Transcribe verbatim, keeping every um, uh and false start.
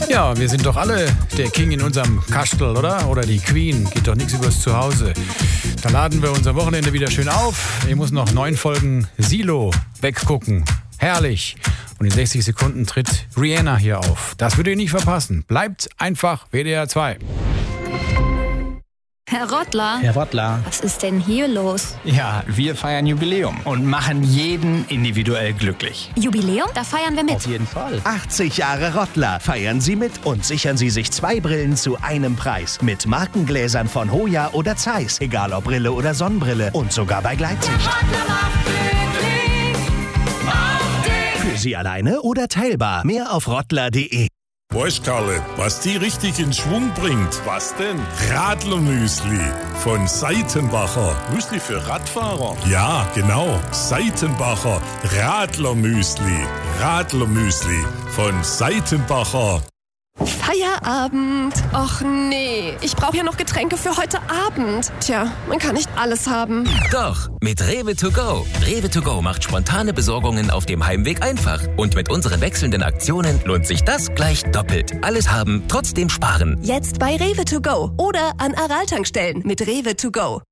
Ja, wir sind doch alle der King in unserem Kastel, oder? Oder die Queen. Geht doch nichts übers Zuhause. Da laden wir unser Wochenende wieder schön auf. Ich muss noch neun Folgen Silo weggucken. Herrlich. Und in sechzig Sekunden tritt Rihanna hier auf. Das würdet ihr nicht verpassen. Bleibt einfach W D R zwei. Herr Rottler? Herr Rottler. Was ist denn hier los? Ja, wir feiern Jubiläum und machen jeden individuell glücklich. Jubiläum? Da feiern wir mit. Auf jeden Fall. achtzig Jahre Rottler. Feiern Sie mit und sichern Sie sich zwei Brillen zu einem Preis. Mit Markengläsern von Hoya oder Zeiss. Egal ob Brille oder Sonnenbrille. Und sogar bei Gleitsicht. Für Sie alleine oder teilbar. Mehr auf rottler punkt de. Weißt Karle, was die richtig in Schwung bringt? Was denn? Radlermüsli von Seitenbacher. Müsli für Radfahrer? Ja, genau. Seitenbacher Radlermüsli. Radlermüsli von Seitenbacher. Feierabend. Och nee, ich brauche ja noch Getränke für heute Abend. Tja, man kann nicht alles haben. Doch, mit Rewe to go. Rewe to go macht spontane Besorgungen auf dem Heimweg einfach. Und mit unseren wechselnden Aktionen lohnt sich das gleich doppelt. Alles haben, trotzdem sparen. Jetzt bei Rewe to go oder an Aral-Tankstellen mit Rewe to go.